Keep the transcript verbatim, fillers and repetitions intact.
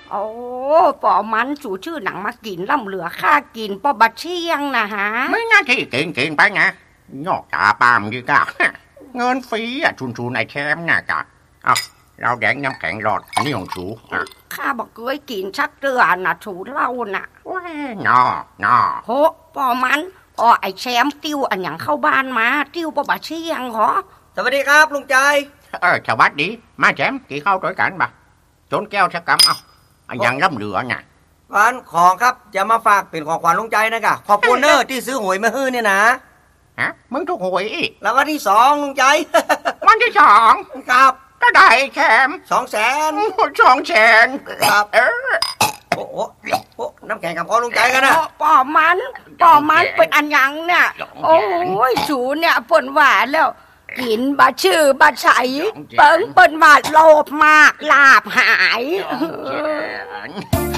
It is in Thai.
โอ้ปอมันสู่ชื่อหนังมากินล่ำเหลือค่ากินปอบัดเชียงนะฮะไม่น่าที่กินกินไปไงงอกตาปามดีกะเงินฟรีอ่ะชุนชูในแชมป์น่ะกะอ้าวเราแดงน้ำแข็งหลอดอันนี้ของชูอ่ะข้าบอกเคยกินชักเตือนน่ะชูเล่าน่ะว้านอนอโหปอมันอ๋อไอแชมป์ติ้วอันอย่างเข้าบ้านมาติ้วปอบัดเชียงเหรอสวัสดีครับลุงใจเออสวัสดีมาแชมป์กี่เข้าด้วยกันบ่จนแก้วชักกำเอาอันยังล่ำเหลือน่ะร้านของครับจะมาฝากเป็นของขวัญลุงใจนะกะขอบคุณเนอร์ที่ซื้อหวยมาฮื้อเนี่ยนะฮะมึงถูกหวยอีกแล้ววันที่สองลุงใจวันที่สองครับก็ได้แชมป์สองแสนสองแสนครับเออโอ้โหโอ้น้ำแข็งกับพ่อลุงใจกันนะปอมันปอมันเป็นอันยังเนี่ยโอ้ยสูเนี่ยเปิ่นหวานแล้วกินบะชื่อบะใสเปิ้งเปิ้นว่าโลภมากลาบหาย